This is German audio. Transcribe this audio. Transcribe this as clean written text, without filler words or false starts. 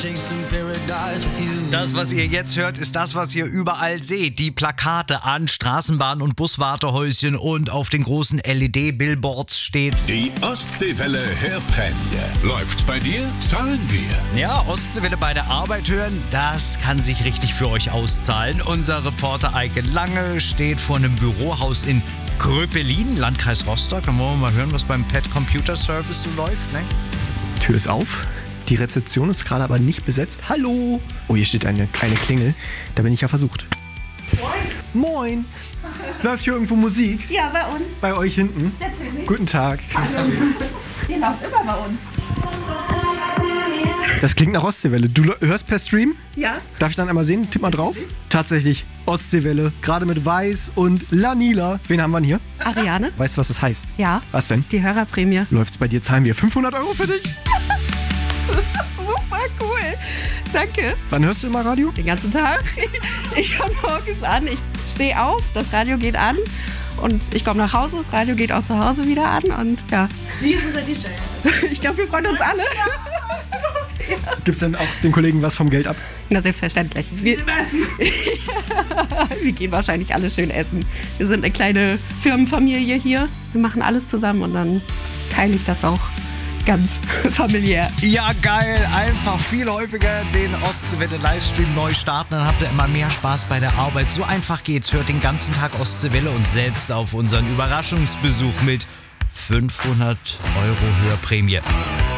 Das, was ihr jetzt hört, ist das, was ihr überall seht. Die Plakate an Straßenbahn- und Buswartehäuschen und auf den großen LED-Billboards steht's. Die Ostseewelle Hörprämie. Läuft's bei dir? Zahlen wir. Ja, Ostseewelle bei der Arbeit hören, das kann sich richtig für euch auszahlen. Unser Reporter Eike Lange steht vor einem Bürohaus in Gröpelin, Landkreis Rostock. Dann wollen wir mal hören, was beim Pet Computer Service so läuft, ne? Tür ist auf. Die Rezeption ist gerade aber nicht besetzt. Hallo! Oh, hier steht eine kleine Klingel. Da bin ich ja versucht. Moin! Moin! Läuft hier irgendwo Musik? Ja, bei uns. Bei euch hinten? Natürlich. Guten Tag. Hallo. Ihr lauft immer bei uns. Das klingt nach Ostseewelle. Du hörst per Stream? Ja. Darf ich dann einmal sehen? Tipp mal drauf. Tatsächlich, Ostseewelle. Gerade mit Weiß und Lanila. Wen haben wir denn hier? Ariane? Weißt du, was das heißt? Ja. Was denn? Die Hörerprämie. Läuft's bei dir? Zahlen wir 500 € für dich? Super cool. Danke. Wann hörst du immer Radio? Den ganzen Tag. Ich komme morgens an, ich stehe auf, das Radio geht an und ich komme nach Hause, das Radio geht auch zu Hause wieder an und ja. Sie ist unser DJ. Ich glaube, wir freuen uns alle. Gibt's denn auch den Kollegen was vom Geld ab? Na, selbstverständlich. Wir gehen wahrscheinlich alle schön essen. Wir sind eine kleine Firmenfamilie hier. Wir machen alles zusammen und dann teile ich das auch ganz familiär. Ja, geil. Einfach viel häufiger den Ostseewelle-Livestream neu starten. Dann habt ihr immer mehr Spaß bei der Arbeit. So einfach geht's. Hört den ganzen Tag Ostseewelle und setzt auf unseren Überraschungsbesuch mit 500 € Hörprämie.